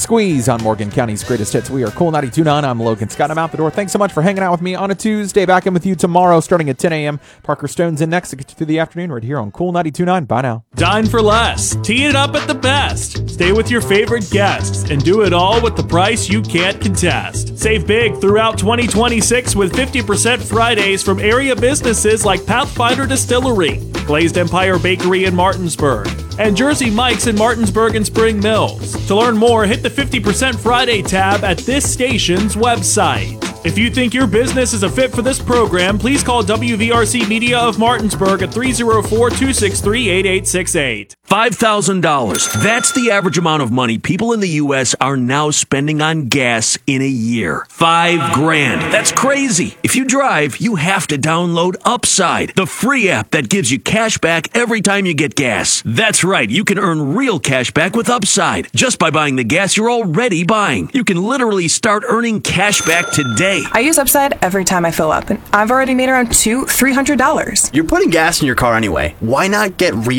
Squeeze on Morgan County's Greatest Hits. We are Cool 92.9. I'm Logan Scott. I'm out the door. Thanks so much for hanging out with me on a Tuesday. Back in with you tomorrow starting at 10 a.m. Parker Stone's in next to get you through the afternoon right here on Cool 92.9. Bye now. Dine for less. Tee it up at the best. Stay with your favorite guests and do it all with the price you can't contest. Save big throughout 2026 with 50% Fridays from area businesses like Pathfinder Distillery, Glazed Empire Bakery in Martinsburg, and Jersey Mike's in Martinsburg and Spring Mills. To learn more, hit the 50% Friday tab at this station's website. If you think your business is a fit for this program, please call WVRC Media of Martinsburg at 304-263-8868. $5,000. That's the average amount of money people in the U.S. are now spending on gas in a year. $5,000. That's crazy. If you drive, you have to download Upside, the free app that gives you cash back every time you get gas. That's right. You can earn real cash back with Upside just by buying the gas you're already buying. You can literally start earning cash back today. I use Upside every time I fill up, and I've already made around $300. You're putting gas in your car anyway. Why not get real